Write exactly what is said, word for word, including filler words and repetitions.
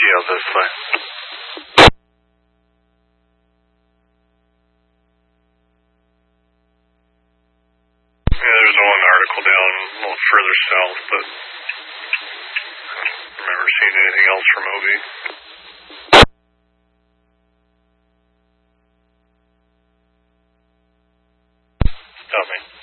Yeah, this way. Yeah, there's one article down a little further south, but I don't remember seeing anything else from O B. Tell me.